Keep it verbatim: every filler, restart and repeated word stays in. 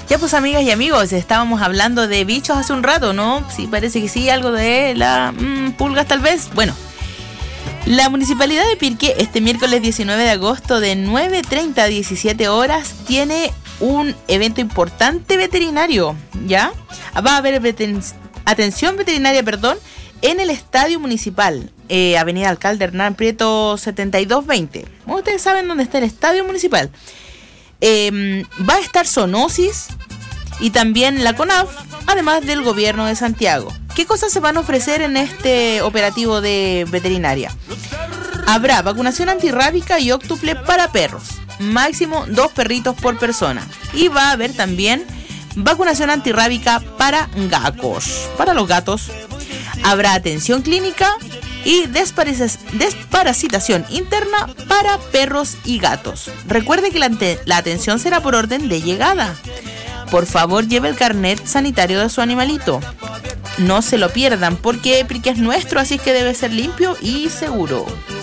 Ya pues, amigas y amigos, estábamos hablando de bichos hace un rato, ¿no? Sí, parece que sí, algo de la mmm, pulgas tal vez. Bueno, la Municipalidad de Pirque este miércoles diecinueve de agosto de nueve treinta a diecisiete horas tiene un evento importante veterinario, ¿ya? Va a haber veten- atención veterinaria, perdón, en el Estadio Municipal, eh, Avenida Alcalde Hernán Prieto setenta y dos veinte. Ustedes saben dónde está el Estadio Municipal. Eh, va a estar Zoonosis y también la CONAF, además del Gobierno de Santiago. ¿Qué cosas se van a ofrecer en este operativo de veterinaria? Habrá vacunación antirrábica y óctuple para perros, máximo dos perritos por persona. Y va a haber también vacunación antirrábica para gatos, para los gatos. Habrá atención clínica y desparasitación interna para perros y gatos. Recuerde que la, la atención será por orden de llegada. Por favor, lleve el carnet sanitario de su animalito. No se lo pierdan porque Pirque es nuestro, así que debe ser limpio y seguro.